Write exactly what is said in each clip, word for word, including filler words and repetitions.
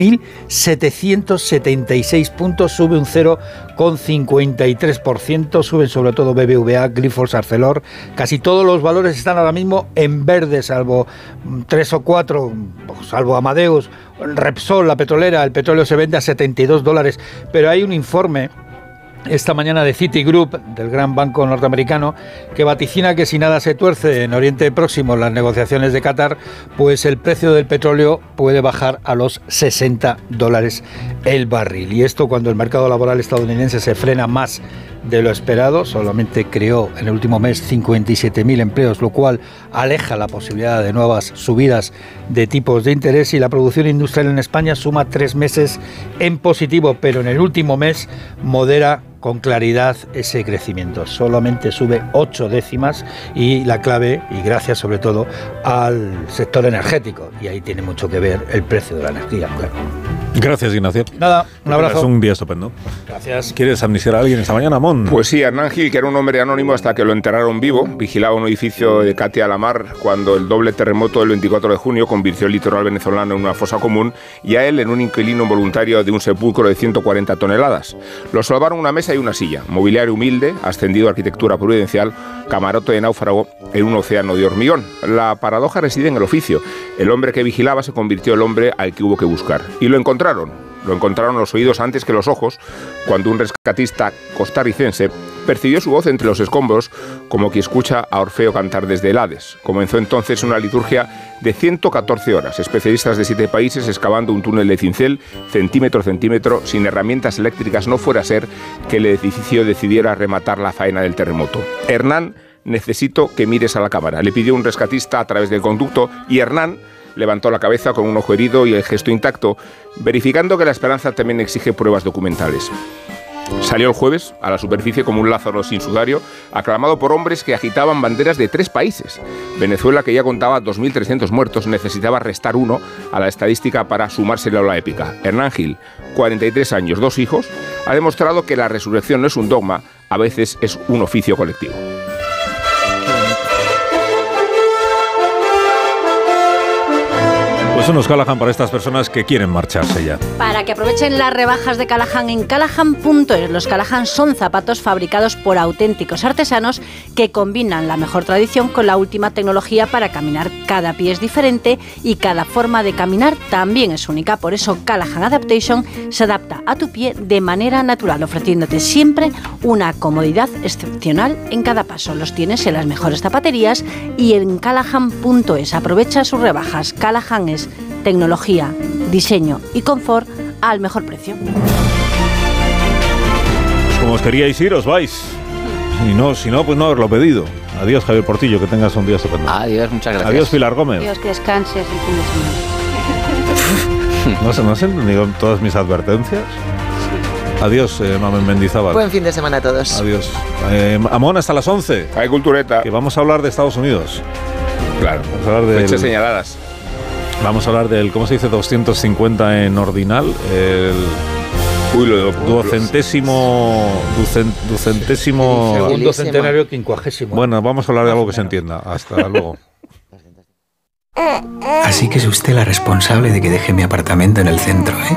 mil setecientos setenta y seis puntos, sube un cero coma cincuenta y tres por ciento, suben sobre todo B B V A, Grifols, Arcelor. Casi todos los valores están ahora mismo en verde, salvo tres o cuatro, salvo Amadeus, Repsol, la petrolera. El petróleo se vende a setenta y dos dólares, pero hay un informe esta mañana de Citigroup, del gran banco norteamericano, que vaticina que si nada se tuerce en Oriente Próximo, las negociaciones de Qatar, pues el precio del petróleo puede bajar a los sesenta dólares el barril. Y esto cuando el mercado laboral estadounidense se frena más de lo esperado, solamente creó en el último mes cincuenta y siete mil empleos, lo cual aleja la posibilidad de nuevas subidas de tipos de interés, y la producción industrial en España suma tres meses en positivo, pero en el último mes modera con claridad ese crecimiento. Solamente sube ocho décimas, y la clave, y gracias sobre todo al sector energético, y ahí tiene mucho que ver el precio de la energía, claro. Gracias, Ignacio. Nada, un abrazo. Es un día estupendo. Gracias. ¿Quieres amnistiar a alguien esta mañana, Mon? Pues sí, Hernán Gil, que era un hombre anónimo hasta que lo enterraron vivo, vigilaba un edificio de Catia la Mar cuando el doble terremoto del veinticuatro de junio convirtió el litoral venezolano en una fosa común, y a él en un inquilino voluntario de un sepulcro de ciento cuarenta toneladas. Lo salvaron una mesa y una silla, mobiliario humilde, ascendido a arquitectura prudencial, camarote de náufrago en un océano de hormigón. La paradoja reside en el oficio. El hombre que vigilaba se convirtió en el hombre al que hubo que buscar. Y lo encontraron. Lo encontraron los oídos antes que los ojos, cuando un rescatista costarricense percibió su voz entre los escombros, como quien escucha a Orfeo cantar desde el Hades. Comenzó entonces una liturgia de ciento catorce horas, especialistas de siete países excavando un túnel de cincel, centímetro a centímetro, sin herramientas eléctricas, no fuera a ser que el edificio decidiera rematar la faena del terremoto. Hernán, necesito que mires a la cámara, le pidió un rescatista a través del conducto, y Hernán levantó la cabeza con un ojo herido y el gesto intacto, verificando que la esperanza también exige pruebas documentales. Salió el jueves a la superficie como un Lázaro sin sudario, aclamado por hombres que agitaban banderas de tres países. Venezuela, que ya contaba dos mil trescientos muertos, necesitaba restar uno a la estadística para sumársele a la épica. Hernán Gil, cuarenta y tres años, dos hijos, ha demostrado que la resurrección no es un dogma, a veces es un oficio colectivo. Pues unos Callahan para estas personas que quieren marcharse ya. Para que aprovechen las rebajas de Callahan en Callahan punto es. Los Callahan son zapatos fabricados por auténticos artesanos que combinan la mejor tradición con la última tecnología para caminar. Cada pie es diferente y cada forma de caminar también es única. Por eso Callahan Adaptation se adapta a tu pie de manera natural, ofreciéndote siempre una comodidad excepcional en cada paso. Los tienes en las mejores zapaterías y en Callahan punto es. Aprovecha sus rebajas. Callahan es tecnología, diseño y confort al mejor precio. Pues como os queríais ir, os vais. Si no, si no, pues no haberlo pedido. Adiós, Javier Portillo, que tengas un día estupendo. Adiós, muchas gracias. Adiós, Pilar Gómez. Adiós, que descanses el fin de semana. ¿No se, no has entendido todas mis advertencias? Sí. Adiós, eh, Mamen Mendizábal. Buen fin de semana a todos. Adiós. Eh, Amón, hasta las once. Hay cultureta. Que vamos a hablar de Estados Unidos. Claro. Vamos a hablar de fechas señaladas. Vamos a hablar del, ¿cómo se dice? doscientos cincuenta en ordinal. El Uy, lo duocentésimo... Ducent, ducentésimo... Segundo centenario quincuagésimo. Bueno, vamos a hablar de algo que se entienda. Hasta luego. Así que es usted la responsable de que deje mi apartamento en el centro, ¿eh?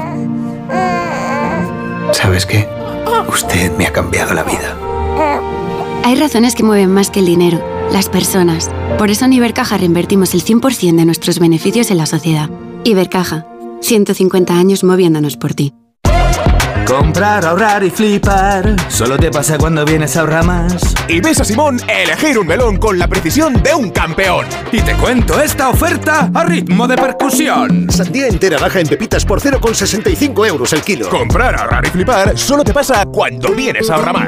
¿Sabes qué? Usted me ha cambiado la vida. Hay razones que mueven más que el dinero, las personas. Por eso en Ibercaja reinvertimos el cien por ciento de nuestros beneficios en la sociedad. Ibercaja, ciento cincuenta años moviéndonos por ti. Comprar, ahorrar y flipar, solo te pasa cuando vienes a Ahorramás. Y ves a Simón elegir un melón con la precisión de un campeón. Y te cuento esta oferta a ritmo de percusión. Sandía entera baja en pepitas por cero coma sesenta y cinco euros el kilo. Comprar, ahorrar y flipar solo te pasa cuando vienes a Ahorramás.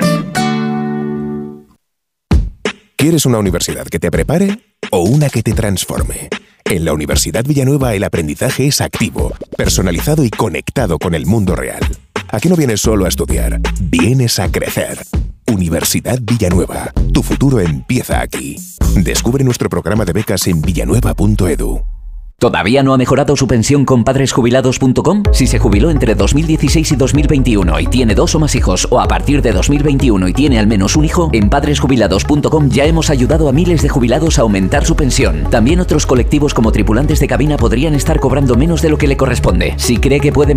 ¿Quieres una universidad que te prepare o una que te transforme? En la Universidad Villanueva el aprendizaje es activo, personalizado y conectado con el mundo real. Aquí no vienes solo a estudiar, vienes a crecer. Universidad Villanueva, tu futuro empieza aquí. Descubre nuestro programa de becas en villanueva punto edu. ¿Todavía no ha mejorado su pensión con padres jubilados punto com? Si se jubiló entre dos mil dieciséis y dos mil veintiuno y tiene dos o más hijos, o a partir de dos mil veintiuno y tiene al menos un hijo, en padres jubilados punto com ya hemos ayudado a miles de jubilados a aumentar su pensión. También otros colectivos como tripulantes de cabina podrían estar cobrando menos de lo que le corresponde. Si cree que puede